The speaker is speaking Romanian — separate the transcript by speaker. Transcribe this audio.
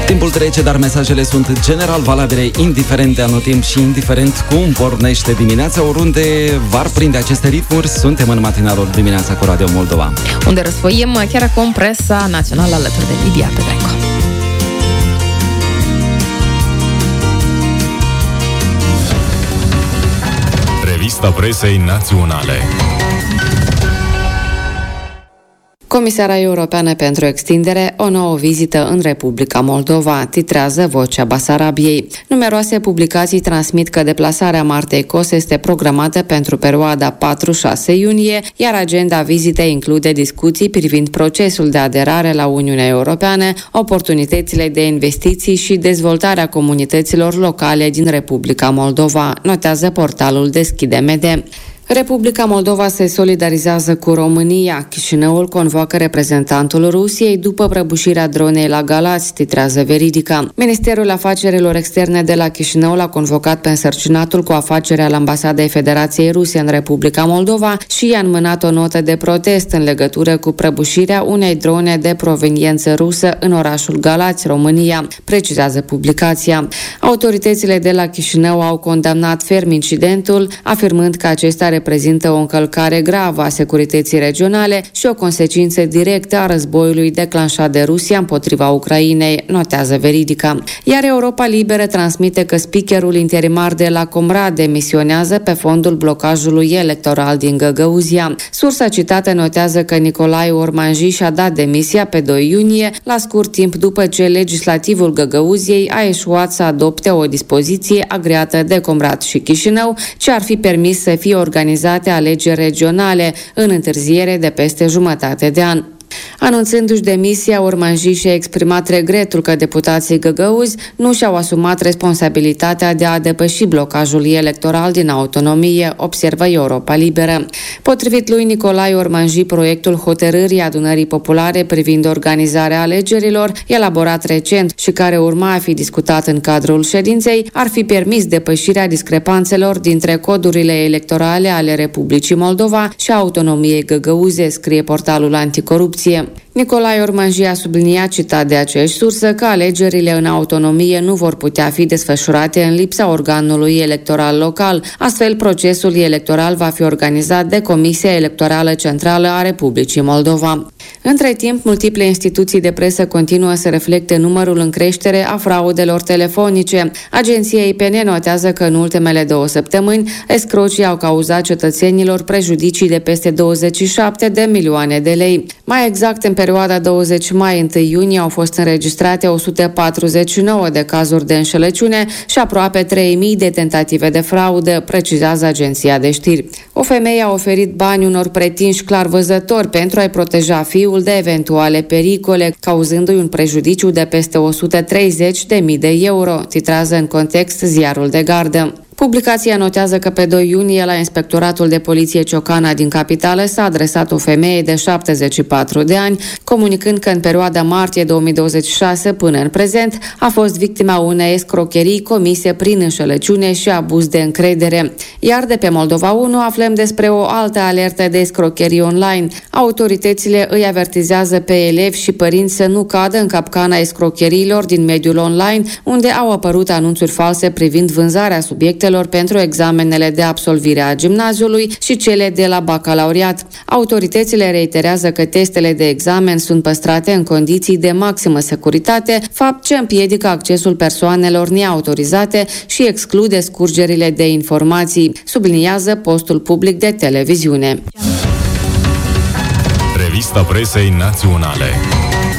Speaker 1: Timpul trece, dar mesajele sunt general valabile, indiferent de anotimp și indiferent cum pornește dimineața, oriunde v-ar prinde aceste ritmuri. Suntem în matinalul dimineața cu Radio Moldova,
Speaker 2: unde răsfoim chiar acum presa națională alături de Lidia Petrenco.
Speaker 3: Revista presei naționale.
Speaker 4: Comisara Europeană pentru Extindere, o nouă vizită în Republica Moldova, titrează Vocea Basarabiei. Numeroase publicații transmit că deplasarea Martei Kos este programată pentru perioada 4-6 iunie, iar agenda vizitei include discuții privind procesul de aderare la Uniunea Europeană, oportunitățile de investiții și dezvoltarea comunităților locale din Republica Moldova, notează portalul Deschide-MD. Republica Moldova se solidarizează cu România. Chișinăul convoacă reprezentantul Rusiei după prăbușirea dronei la Galați, titrează Veridica. Ministerul Afacerilor Externe de la Chișinău l-a convocat pe însărcinatul cu afacerea la Ambasadei Federației Ruse în Republica Moldova și i-a înmânat o notă de protest în legătură cu prăbușirea unei drone de proveniență rusă în orașul Galați, România, precizează publicația. Autoritățile de la Chișinău au condamnat ferm incidentul, afirmând că acesta reprezintă o încălcare gravă a securității regionale și o consecință directă a războiului declanșat de Rusia împotriva Ucrainei, notează Veridica. Iar Europa Liberă transmite că speakerul interimar de la Comrat demisionează pe fondul blocajului electoral din Găgăuzia. Sursa citată notează că Nicolae Ormanji și-a dat demisia pe 2 iunie, la scurt timp după ce legislativul Găgăuziei a eșuat să adopte o dispoziție agreată de Comrat și Chișinău, ce ar fi permis să fie organizate alegeri regionale în întârziere de peste jumătate de an. Anunțându-și demisia, Ormanji și-a exprimat regretul că deputații găgăuzi nu și-au asumat responsabilitatea de a depăși blocajul electoral din autonomie, observă Europa Liberă. Potrivit lui Nicolae Ormanji, proiectul hotărârii Adunării Populare privind organizarea alegerilor, elaborat recent și care urma a fi discutat în cadrul ședinței, ar fi permis depășirea discrepanțelor dintre codurile electorale ale Republicii Moldova și autonomiei găgăuze, scrie portalul Anticorupție. Nicolae Ormanji a subliniat, citat de aceeași sursă, că alegerile în autonomie nu vor putea fi desfășurate în lipsa organului electoral local. Astfel, procesul electoral va fi organizat de Comisia Electorală Centrală a Republicii Moldova. Între timp, multiple instituții de presă continuă să reflecte numărul în creștere a fraudelor telefonice. Agenția IPN notează că în ultimele 2 săptămâni, escrocii au cauzat cetățenilor prejudicii de peste 27 de milioane de lei. Mai exact, în perioada 20 mai-1 iunie au fost înregistrate 149 de cazuri de înșelăciune și aproape 3.000 de tentative de fraudă, precizează agenția de știri. O femeie a oferit bani unor pretinși clarvăzători pentru a-i proteja fiul de eventuale pericole, cauzându-i un prejudiciu de peste 130.000 de euro, titrează în Context ziarul de gardă. Publicația notează că pe 2 iunie la Inspectoratul de Poliție Ciocana din capitală s-a adresat o femeie de 74 de ani, comunicând că în perioada martie 2026 până în prezent a fost victima unei escrocherii comise prin înșelăciune și abuz de încredere. Iar de pe Moldova 1 aflăm despre o altă alertă de escrocherii online. Autoritățile îi avertizează pe elevi și părinți să nu cadă în capcana escrocheriilor din mediul online, unde au apărut anunțuri false privind vânzarea subiectelor pentru examenele de absolvire a gimnaziului și cele de la bacalaureat. Autoritățile reiterează că testele de examen sunt păstrate în condiții de maximă securitate, fapt ce împiedică accesul persoanelor neautorizate și exclude scurgerile de informații, subliniază postul public de televiziune.
Speaker 3: Revista presei naționale.